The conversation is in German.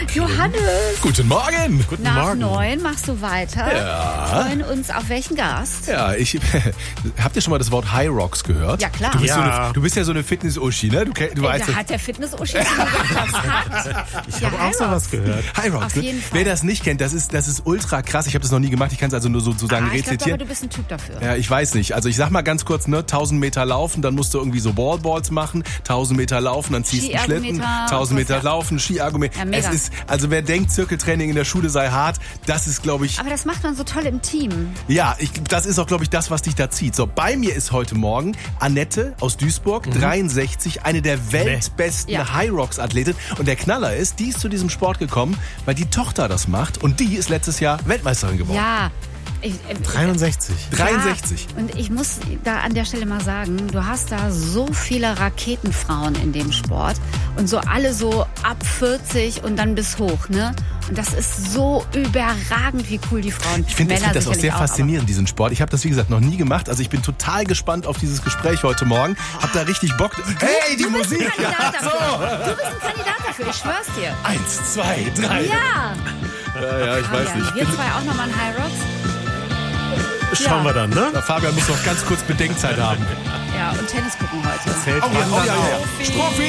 Johannes. Guten Morgen. Guten Nach Morgen. 9 machst du weiter. Ja. Wir freuen uns auf welchen Gast? Ja, habt ihr schon mal das Wort High Rocks gehört? Ja, klar. Du bist ja so eine Fitness-Uschi, ne? Du weißt Da hat der Fitness-Uschi das hat. Ich habe auch sowas gehört. High Rocks, Auf ne? jeden Fall. Wer das nicht kennt, das ist ultra krass. Ich habe das noch nie gemacht. Ich kann es also nur sozusagen Ich glaube rezitieren. aber, du bist ein Typ dafür. Ja, ich weiß nicht. Also ich sag mal ganz kurz, ne, 1000 Meter laufen, dann musst du irgendwie so Ballballs machen, 1000 Meter laufen, dann ziehst du einen Schlitten, Ski-Ergometer, 1000 Meter ja. laufen, Ski-Ergometer. Ja, mega. Es ist, also wer denkt, Zirkeltraining in der Schule sei hart, das ist, glaube ich, Aber das macht man so toll im Team. ja, das ist auch, glaube ich, das, was dich da zieht. So, bei mir ist heute Morgen Annette aus Duisburg, 63, eine der weltbesten Ja. High Rocks Athletin. Und der Knaller ist, die ist zu diesem Sport gekommen, weil die Tochter das macht und die ist letztes Jahr Weltmeisterin geworden. Ja. 63. 63. Ja, und ich muss da an der Stelle mal sagen, du hast da so viele Raketenfrauen in dem Sport und so alle so ab 40 und dann bis hoch, ne? Und das ist so überragend, wie cool die Frauen. Ich finde das auch sicherlich sehr faszinierend, diesen Sport. Ich habe das, wie gesagt, noch nie gemacht. Also ich bin total gespannt auf dieses Gespräch heute Morgen. Hab da richtig Bock. Hey, die Du bist Musik! ein Kandidat dafür. Du bist ein Kandidat dafür, ich schwör's dir. 1, 2, 3. Ja. Ja, ich weiß nicht. Wir zwei auch nochmal ein High Rocks. Schauen wir dann, ne? Na, Fabian muss noch ganz kurz Bedenkzeit haben. Ja, und Tennis gucken heute. Fällt Oh ja, Wandern ja. auf. Strophi!